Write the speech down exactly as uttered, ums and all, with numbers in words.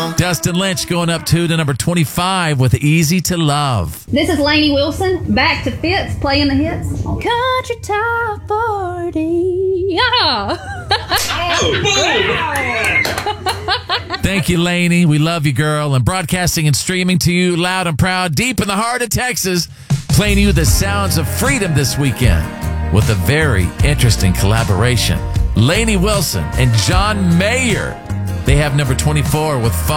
now. Dustin Lynch going up two to number twenty-five with Easy to Love. This is Lainey Wilson, back to Fitz, playing the hits on Country Top forty. Yeah. Thank you, Lainey. We love you, girl. And broadcasting and streaming to you loud and proud, deep in the heart of Texas, playing you the sounds of freedom this weekend with a very interesting collaboration. Lainey Wilson and John Mayer. They have number twenty-four with Fun.